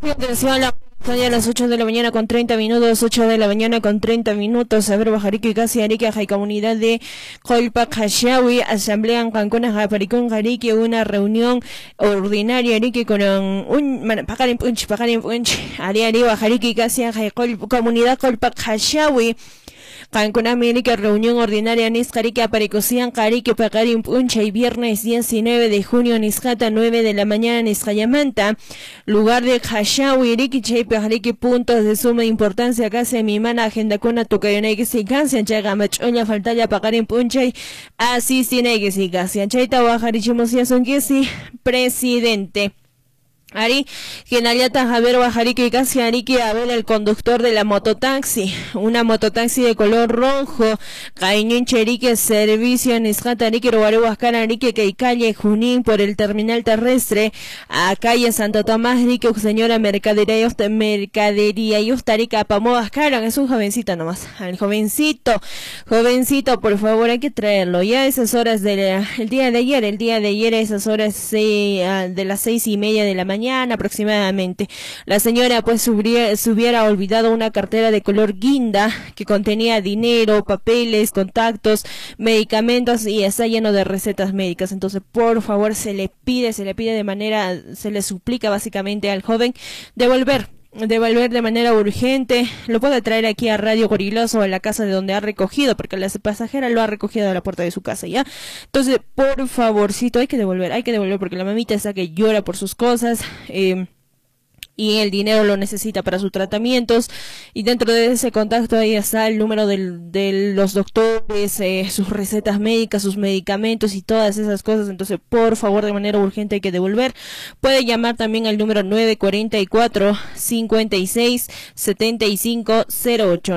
Atención, son ya las 8 de la mañana con 30 minutos, 8 de la mañana con 30 minutos. A ver, Bajariki, casi Arique, Jai Comunidad de Colpa Hashawi, Asamblea en Cancún, Japaricón, Jarique, una reunión ordinaria, Arique, con Pagarin Punch, Ari, Bajariki, casi Jai Comunidad Colpa Hashawi. Cancún América, reunión ordinaria Niscarique, Aparicosian, Carique, Pagarin Puncha, y viernes 19 de junio, Niscata, 9 de la mañana, Niscayamanta, lugar de Hashawi, Riquiche, Pajarique, puntos de suma importancia, casi mi mana, agenda con a Tocayone, que se cansan, Chaga, Machoña, Faltalla, Pagarin Puncha, así tiene que se cansan, Chaita, Bajarichimosia, son que sí, presidente. Ari, Genaliata Javier Bajariki casi Ariki a ver el conductor de la mototaxi, una mototaxi de color rojo, Cañón Cherique, servicio en Iscatariki, Robaruascar, Arique, Calle Junín, por el terminal terrestre, a calle Santo Tomás, Rique, señora mercadería, y Ustarica, Pamovascaran, es un jovencito nomás, al jovencito, por favor, hay que traerlo, ya a esas horas el día de ayer a esas horas de las 6:30 de la mañana, aproximadamente. La señora pues se hubiera olvidado una cartera de color guinda que contenía dinero, papeles, contactos, medicamentos y está lleno de recetas médicas. Entonces, por favor, se le pide se le suplica básicamente al joven devolver de manera urgente. Lo puede traer aquí a Radio Goriloso o a la casa de donde ha recogido, porque la pasajera lo ha recogido a la puerta de su casa, ¿ya? Entonces, por favorcito, hay que devolver porque la mamita está que llora por sus cosas, y el dinero lo necesita para sus tratamientos, y dentro de ese contacto ahí está el número de los doctores, sus recetas médicas, sus medicamentos y todas esas cosas. Entonces, por favor, de manera urgente hay que devolver. Puede llamar también al número 944-56-7508,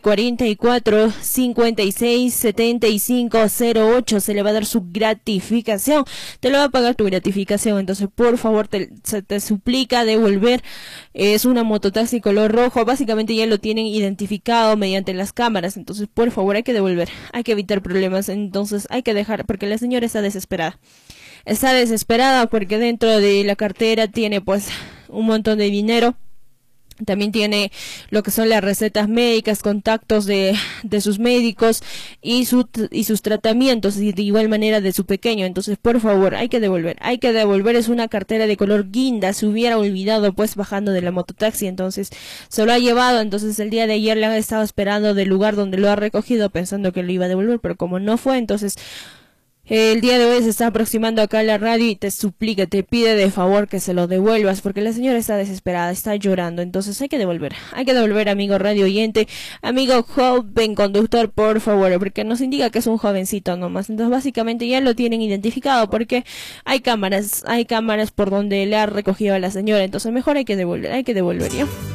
944-56-7508, se le va a dar su gratificación, te lo va a pagar tu gratificación. Entonces, por favor, se te suplica devolver. Es una mototaxi color rojo, básicamente ya lo tienen identificado mediante las cámaras. Entonces, por favor, hay que devolver, hay que evitar problemas. Entonces, hay que dejar, porque la señora está desesperada porque dentro de la cartera tiene pues un montón de dinero. También tiene lo que son las recetas médicas, contactos de sus médicos y sus tratamientos, y de igual manera de su pequeño. Entonces, por favor, hay que devolver. Es una cartera de color guinda, se hubiera olvidado pues bajando de la mototaxi, entonces se lo ha llevado. Entonces, el día de ayer le han estado esperando del lugar donde lo ha recogido pensando que lo iba a devolver, pero como no fue, entonces el día de hoy se está aproximando acá a la radio y te pide de favor que se lo devuelvas, porque la señora está desesperada, está llorando. Entonces hay que devolver, amigo radio oyente, amigo joven conductor, por favor, porque nos indica que es un jovencito nomás. Entonces básicamente ya lo tienen identificado, porque hay cámaras por donde le ha recogido a la señora. Entonces mejor hay que devolver, ¿ya?